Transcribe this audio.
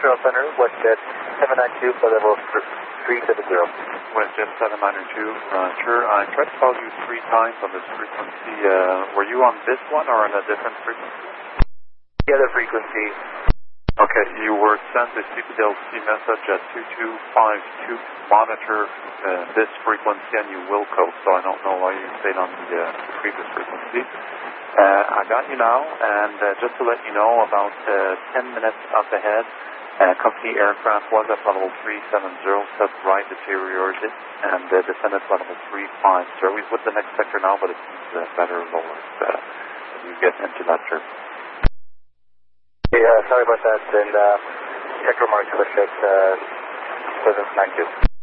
Control Center, WestJet 792 for level 370. WestJet 792, sure. I tried to call you 3 times on this frequency. Were you on this one or on a different frequency? The other frequency. Okay, you were sent a CPDLC message at 2252 to monitor this frequency and you will code, so I don't know why you stayed on the previous frequency. I got you now, and just to let you know, about 10 minutes up ahead, company aircraft was at level 370, set right deteriorated, and descended to level 350. He's with the next sector now, but it's better lower as you get into that trip. Yeah, sorry about that, and check remarks for WestJet 792.